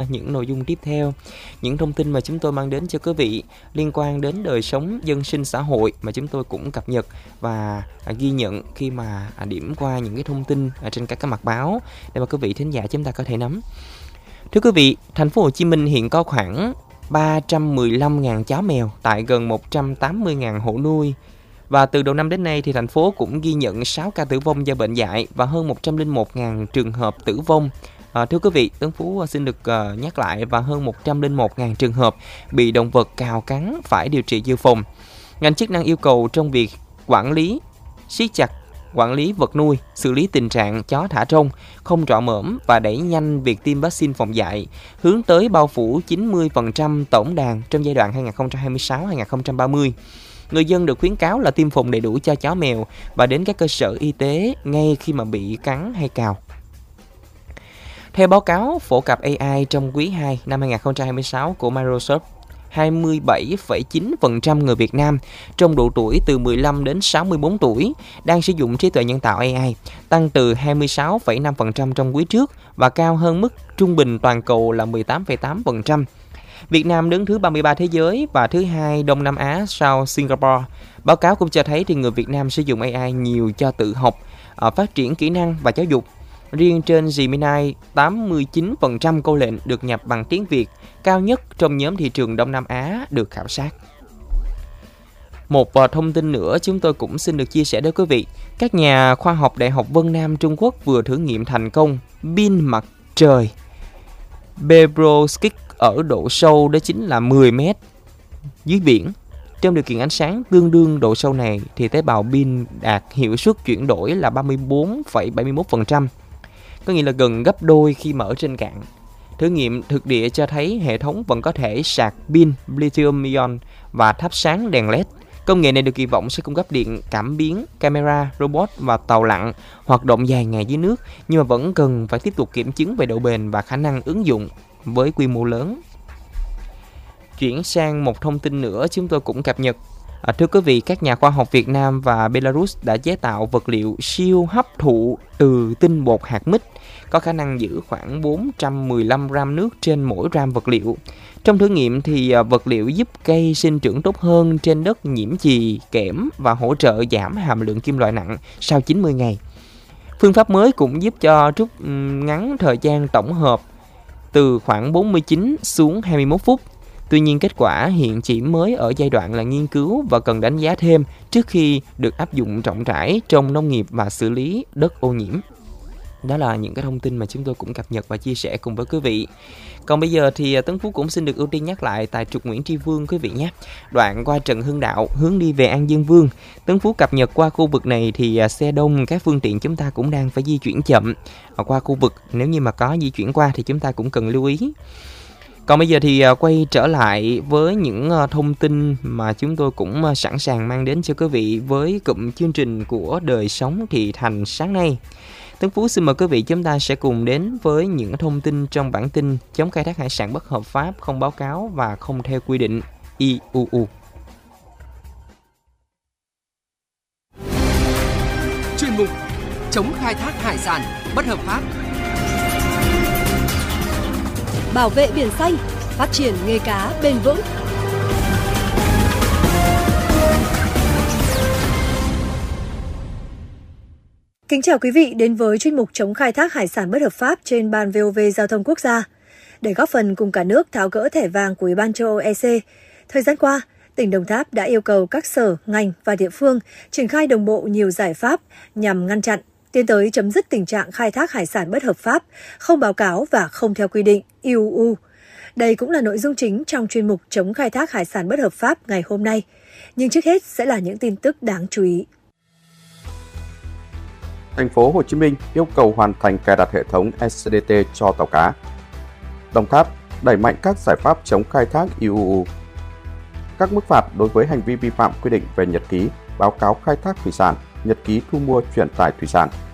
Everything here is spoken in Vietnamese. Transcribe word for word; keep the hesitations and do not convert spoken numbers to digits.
những nội dung tiếp theo, những thông tin mà chúng tôi mang đến cho quý vị liên quan đến đời sống dân sinh xã hội mà chúng tôi cũng cập nhật và ghi nhận khi mà điểm qua những cái thông tin trên các cái mặt báo để mà quý vị thính giả chúng ta có thể nắm. Thưa quý vị, thành phố Hồ Chí Minh hiện có khoảng ba trăm mười lăm nghìn chó mèo tại gần một trăm tám mươi nghìn hộ nuôi. Và từ đầu năm đến nay thì thành phố cũng ghi nhận sáu ca tử vong do bệnh dại và hơn một trăm lẻ một nghìn trường hợp tử vong. À, thưa quý vị, Tuấn Phú xin được uh, nhắc lại và hơn một trăm lẻ một nghìn trường hợp bị động vật cào cắn phải điều trị dự phòng. Ngành chức năng yêu cầu trong việc quản lý, siết chặt quản lý vật nuôi, xử lý tình trạng chó thả rông, không trọ mõm và đẩy nhanh việc tiêm vaccine phòng dại, hướng tới bao phủ chín mươi phần trăm tổng đàn trong giai đoạn hai nghìn không trăm hai mươi sáu đến hai nghìn không trăm ba mươi. Người dân được khuyến cáo là tiêm phòng đầy đủ cho chó mèo và đến các cơ sở y tế ngay khi mà bị cắn hay cào. Theo báo cáo phổ cập a i trong quý hai năm hai nghìn không trăm hai mươi sáu của Microsoft, hai mươi bảy phẩy chín phần trăm người Việt Nam trong độ tuổi từ mười lăm đến sáu mươi tư tuổi đang sử dụng trí tuệ nhân tạo a i, tăng từ hai mươi sáu phẩy năm phần trăm trong quý trước và cao hơn mức trung bình toàn cầu là mười tám phẩy tám phần trăm. Việt Nam đứng thứ ba mươi ba thế giới và thứ hai Đông Nam Á sau Singapore. Báo cáo cũng cho thấy thì người Việt Nam sử dụng a i nhiều cho tự học, phát triển kỹ năng và giáo dục. Riêng trên Gemini, tám mươi chín phần trăm câu lệnh được nhập bằng tiếng Việt, cao nhất trong nhóm thị trường Đông Nam Á được khảo sát. Một thông tin nữa chúng tôi cũng xin được chia sẻ với quý vị. Các nhà khoa học Đại học Vân Nam Trung Quốc vừa thử nghiệm thành công pin mặt trời Perovskite ở độ sâu đó chính là mười mét dưới biển. Trong điều kiện ánh sáng tương đương độ sâu này thì tế bào pin đạt hiệu suất chuyển đổi là ba mươi tư phẩy bảy mươi mốt phần trăm, có nghĩa là gần gấp đôi khi mà ở trên cạn. Thử nghiệm thực địa cho thấy hệ thống vẫn có thể sạc pin lithium-ion và thắp sáng đèn led. Công nghệ này được kỳ vọng sẽ cung cấp điện cảm biến, camera, robot và tàu lặn hoạt động dài ngày dưới nước, nhưng mà vẫn cần phải tiếp tục kiểm chứng về độ bền và khả năng ứng dụng với quy mô lớn. Chuyển sang một thông tin nữa chúng tôi cũng cập nhật. À, thưa quý vị, các nhà khoa học Việt Nam và Belarus đã chế tạo vật liệu siêu hấp thụ từ tinh bột hạt mít, có khả năng giữ khoảng bốn trăm mười lăm gram nước trên mỗi gram vật liệu. Trong thử nghiệm thì vật liệu giúp cây sinh trưởng tốt hơn trên đất nhiễm chì, kẽm và hỗ trợ giảm hàm lượng kim loại nặng sau chín mươi ngày. Phương pháp mới cũng giúp cho rút ngắn thời gian tổng hợp từ khoảng bốn mươi chín xuống hai mươi mốt phút. Tuy nhiên kết quả hiện chỉ mới ở giai đoạn là nghiên cứu và cần đánh giá thêm trước khi được áp dụng rộng rãi trong nông nghiệp và xử lý đất ô nhiễm. Đó là những cái thông tin mà chúng tôi cũng cập nhật và chia sẻ cùng với quý vị. Còn bây giờ thì Tấn Phú cũng xin được ưu tiên nhắc lại tại trục Nguyễn Tri Phương quý vị nhé. Đoạn qua Trần Hưng Đạo hướng đi về An Dương Vương. Tấn Phú cập nhật qua khu vực này thì xe đông, các phương tiện chúng ta cũng đang phải di chuyển chậm. Ở qua khu vực nếu như mà có di chuyển qua thì chúng ta cũng cần lưu ý. Còn bây giờ thì quay trở lại với những thông tin mà chúng tôi cũng sẵn sàng mang đến cho quý vị với cụm chương trình của Đời Sống Thị Thành sáng nay. Tấn Phú xin mời quý vị chúng ta sẽ cùng đến với những thông tin trong bản tin chống khai thác hải sản bất hợp pháp, không báo cáo và không theo quy định i u u. Chuyên mục chống khai thác hải sản bất hợp pháp. Bảo vệ biển xanh, phát triển nghề cá bền vững. Kính chào quý vị đến với chuyên mục chống khai thác hải sản bất hợp pháp trên Ban vê o vê Giao thông Quốc gia. Để góp phần cùng cả nước tháo gỡ thẻ vàng của Ủy ban châu Âu e xê, thời gian qua, tỉnh Đồng Tháp đã yêu cầu các sở, ngành và địa phương triển khai đồng bộ nhiều giải pháp nhằm ngăn chặn, tiến tới chấm dứt tình trạng khai thác hải sản bất hợp pháp, không báo cáo và không theo quy định i u u. Đây cũng là nội dung chính trong chuyên mục chống khai thác hải sản bất hợp pháp ngày hôm nay. Nhưng trước hết sẽ là những tin tức đáng chú ý. Thành phố Hồ Chí Minh yêu cầu hoàn thành cài đặt hệ thống ét đê tê cho tàu cá. Đồng Tháp đẩy mạnh các giải pháp chống khai thác i u u. Các mức phạt đối với hành vi vi phạm quy định về nhật ký, báo cáo khai thác thủy sản, nhật ký thu mua chuyển tải thủy sản